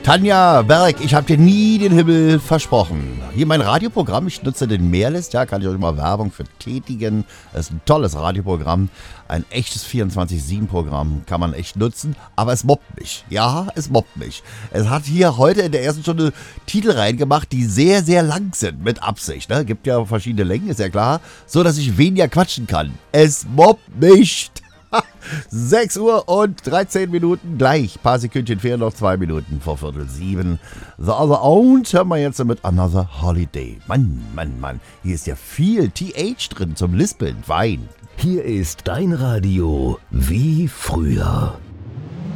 Tanja Berg, ich habe dir nie den Himmel versprochen. Hier mein Radioprogramm, ich nutze den Mehrlist, ja, kann ich euch mal Werbung für tätigen. Das ist ein tolles Radioprogramm, ein echtes 24/7-Programm, kann man echt nutzen, aber es mobbt mich. Ja, es mobbt mich. Es hat hier heute in der ersten Stunde Titel reingemacht, die sehr, sehr lang sind, mit Absicht. Ne? Gibt ja verschiedene Längen, ist ja klar, so dass ich weniger quatschen kann. Es mobbt mich. 6 Uhr und 13 Minuten gleich. Ein paar Sekündchen fehlen noch, 2 Minuten vor 6:45. The Other Owned hören wir jetzt mit Another Holiday. Mann. Hier ist ja viel TH drin zum Lispeln. Wein. Hier ist dein Radio wie früher.